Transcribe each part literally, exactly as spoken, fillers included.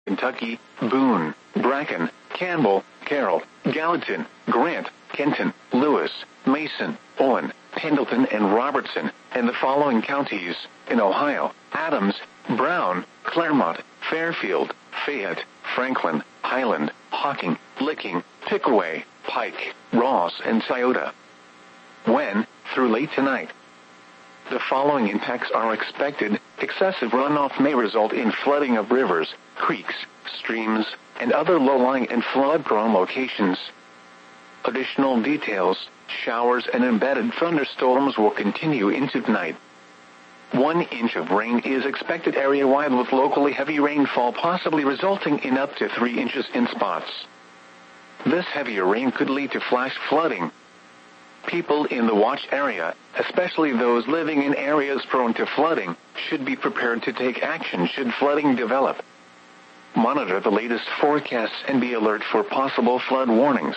Kentucky, Boone, Bracken, Campbell, Carroll, Gallatin, Grant, Kenton, Lewis, Mason, Owen, Pendleton, and Robertson, and the following counties in Ohio: Adams, Brown, Claremont, Fairfield, Fayette, Franklin, Highland, Hocking, Licking, Pickaway, Pike, Ross, and Scioto. When, through late tonight, the following impacts are expected: excessive runoff may result in flooding of rivers, creeks, streams, and other low-lying and flood-prone locations. Additional details: showers and embedded thunderstorms will continue into tonight. One inch of rain is expected area-wide, with locally heavy rainfall possibly resulting in up to three inches in spots. This heavier rain could lead to flash flooding. People in the watch area, especially those living in areas prone to flooding, should be prepared to take action should flooding develop. Monitor the latest forecasts and be alert for possible flood warnings.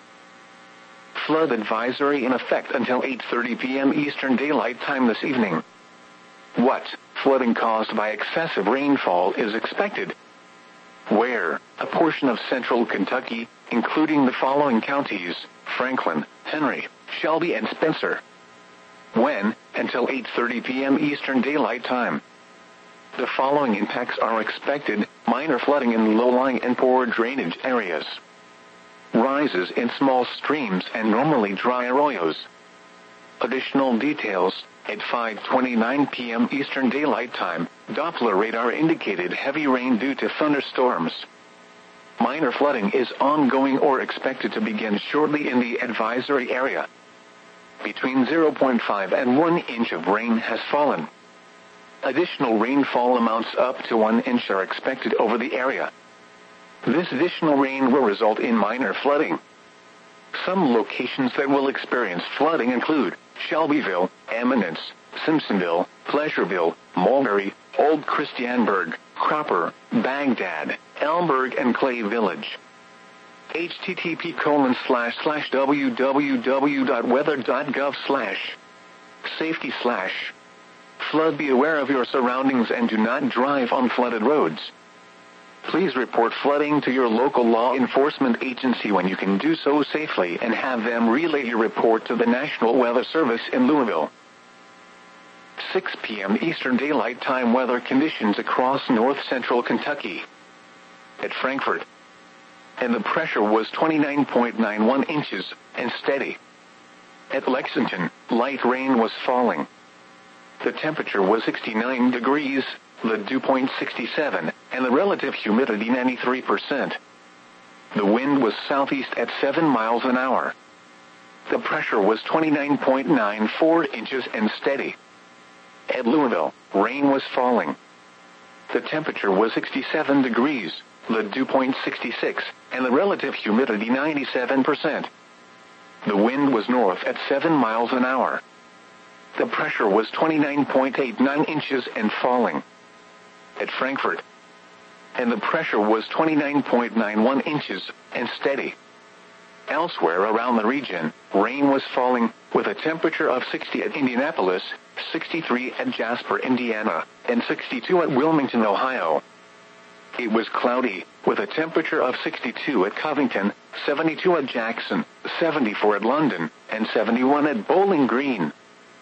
Flood advisory in effect until eight thirty p.m. Eastern Daylight Time this evening. What flooding caused by excessive rainfall is expected? Where? A portion of central Kentucky, including the following counties: Franklin, Henry, Shelby, and Spencer. When? Until eight thirty p.m. Eastern Daylight Time. The following impacts are expected: minor flooding in low-lying and poor drainage areas, rises in small streams and normally dry arroyos. Additional details: at five twenty-nine p.m. Eastern Daylight Time, Doppler radar indicated heavy rain due to thunderstorms. Minor flooding is ongoing or expected to begin shortly in the advisory area. Between zero point five and one inch of rain has fallen. Additional rainfall amounts up to one inch are expected over the area. This additional rain will result in minor flooding. Some locations that will experience flooding include Shelbyville, Eminence, Simpsonville, Pleasureville, Mulberry, Old Christiansburg, Cropper, Baghdad, Elmberg, and Clay Village. http colon slash slash www.weather.gov slash safety slash flood. Be aware of your surroundings and do not drive on flooded roads. Please report flooding to your local law enforcement agency when you can do so safely, and have them relay your report to the National Weather Service in Louisville. six p.m. Eastern Daylight Time weather conditions across north-central Kentucky. At Frankfort, and the pressure was twenty-nine point nine one inches and steady. At Lexington, light rain was falling. The temperature was sixty-nine degrees, the dew point sixty-seven, and the relative humidity ninety-three percent. The wind was southeast at seven miles an hour. The pressure was twenty-nine point nine four inches and steady. At Louisville, rain was falling. The temperature was sixty-seven degrees, the dew point sixty-six, and the relative humidity ninety-seven percent. The wind was north at seven miles an hour. The pressure was twenty-nine point eight nine inches and falling. At Frankfort, and the pressure was twenty-nine point nine one inches and steady. Elsewhere around the region, rain was falling, with a temperature of sixty at Indianapolis, sixty-three at Jasper, Indiana, and sixty-two at Wilmington, Ohio. It was cloudy, with a temperature of sixty-two at Covington, seventy-two at Jackson, seventy-four at London, and seventy-one at Bowling Green.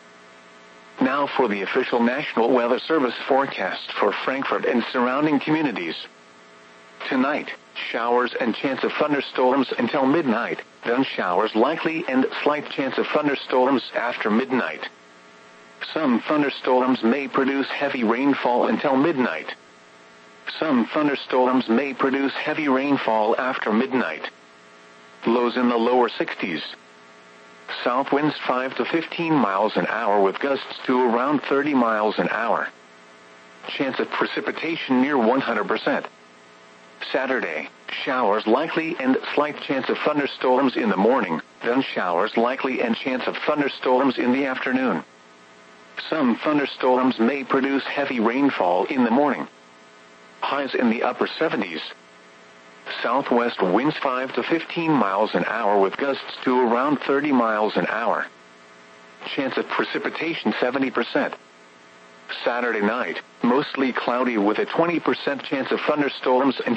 Now for the official National Weather Service forecast for Frankfort and surrounding communities. Tonight, showers and chance of thunderstorms until midnight, then showers likely and slight chance of thunderstorms after midnight. Some thunderstorms may produce heavy rainfall until midnight. Some thunderstorms may produce heavy rainfall after midnight. Lows in the lower sixties. South winds five to fifteen miles an hour with gusts to around thirty miles an hour. Chance of precipitation near one hundred percent. Saturday, showers likely and slight chance of thunderstorms in the morning, then showers likely and chance of thunderstorms in the afternoon. Some thunderstorms may produce heavy rainfall in the morning. Highs in the upper seventies. Southwest winds five to fifteen miles an hour with gusts to around thirty miles an hour. Chance of precipitation seventy percent. Saturday night, mostly cloudy with a twenty percent chance of thunderstorms until